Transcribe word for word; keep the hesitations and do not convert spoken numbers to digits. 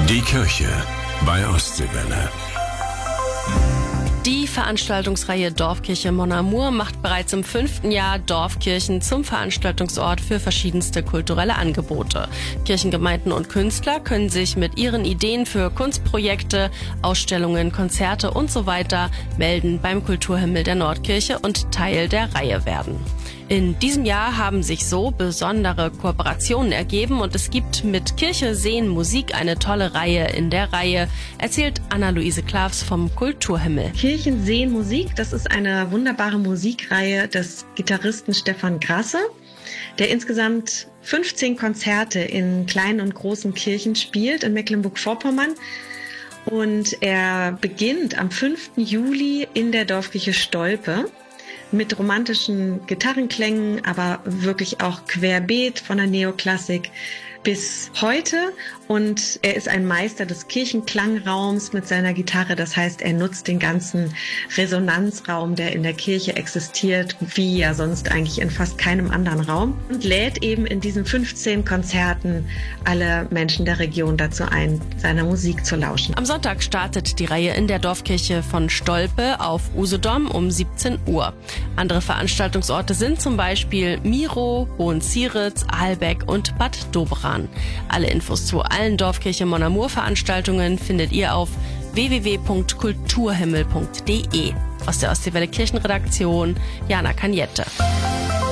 Die Kirche bei Ostseewelle. Die Veranstaltungsreihe Dorfkirche Mon Amour macht bereits im fünften Jahr Dorfkirchen zum Veranstaltungsort für verschiedenste kulturelle Angebote. Kirchengemeinden und Künstler können sich mit ihren Ideen für Kunstprojekte, Ausstellungen, Konzerte und so weiter melden beim Kulturhimmel der Nordkirche und Teil der Reihe werden. In diesem Jahr haben sich so besondere Kooperationen ergeben und es gibt mit Kirche sehen Musik eine tolle Reihe in der Reihe, erzählt Anna-Luise Klavs vom Kulturhimmel. Kirchen sehen Musik, das ist eine wunderbare Musikreihe des Gitarristen Stefan Grasse, der insgesamt fünfzehn Konzerte in kleinen und großen Kirchen spielt in Mecklenburg-Vorpommern. Und er beginnt am fünften Juli in der Dorfkirche Stolpe mit romantischen Gitarrenklängen, aber wirklich auch querbeet von der Neoklassik bis heute. Und er ist ein Meister des Kirchenklangraums mit seiner Gitarre. Das heißt, er nutzt den ganzen Resonanzraum, der in der Kirche existiert, wie ja sonst eigentlich in fast keinem anderen Raum. Und lädt eben in diesen fünfzehn Konzerten alle Menschen der Region dazu ein, seiner Musik zu lauschen. Am Sonntag startet die Reihe in der Dorfkirche von Stolpe auf Usedom um siebzehn Uhr. Andere Veranstaltungsorte sind zum Beispiel Miro, Hohenzieritz, Aalbeck und Bad Doberan. Alle Infos zu allen Dorfkirche Mon Amour Veranstaltungen findet ihr auf w w w punkt kulturhimmel punkt d e. Aus der Ostseewelle Kirchenredaktion, Jana Kanjette.